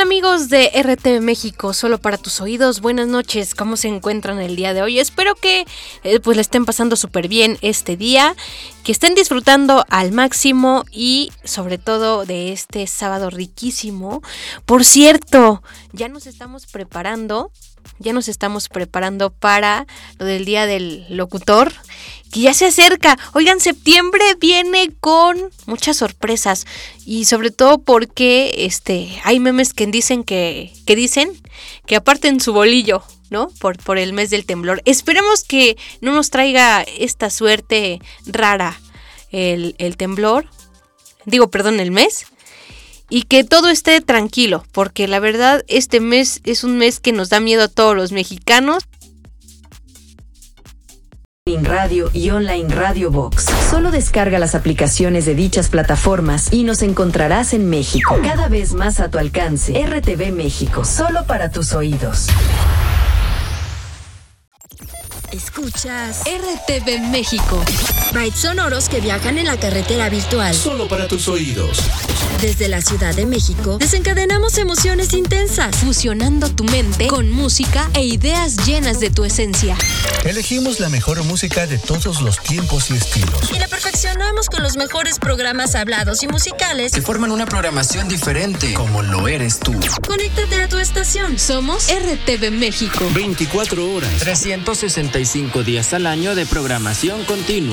amigos de RTV México, solo para tus oídos, buenas noches, ¿cómo se encuentran el día de hoy? Espero que pues le estén pasando súper bien este día, que estén disfrutando al máximo y sobre todo de este sábado riquísimo. Por cierto, ya nos estamos preparando para lo del Día del Locutor, que ya se acerca. Oigan, septiembre viene con muchas sorpresas y sobre todo porque hay memes que dicen que aparten su bolillo, ¿no? Por el mes del temblor. Esperemos que no nos traiga esta suerte rara el temblor. El mes. Y que todo esté tranquilo, porque la verdad este mes es un mes que nos da miedo a todos los mexicanos. Radio y Online Radio Box. Solo descarga las aplicaciones de dichas plataformas y nos encontrarás en México. Cada vez más a tu alcance. RTV México, solo para tus oídos. Escuchas RTV México. Bytes sonoros que viajan en la carretera virtual. Solo para tus oídos. Desde la Ciudad de México, desencadenamos emociones intensas, fusionando tu mente con música e ideas llenas de tu esencia. Elegimos la mejor música de todos los tiempos y estilos. Y la perfeccionamos con los mejores programas hablados y musicales que forman una programación diferente, como lo eres tú. Conéctate a tu estación. Somos RTV México. 24 horas. 365 días al año de programación continua.